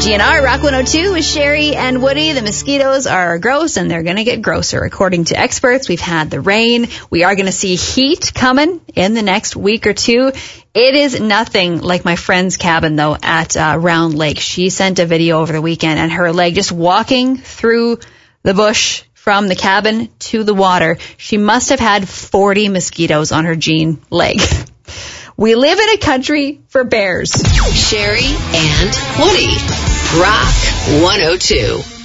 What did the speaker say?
GNR Rock 102 with Sherry and Woody. The mosquitoes are gross and they're going to get grosser. According to experts, we've had the rain. We are going to see heat coming in the next week or two. It is nothing like my friend's cabin, though, at Round Lake. She sent a video over the weekend and her leg just walking through the bush from the cabin to the water. She must have had 40 mosquitoes on her jean leg. We live in a country for bears. Sherry and Woody. Rock 102.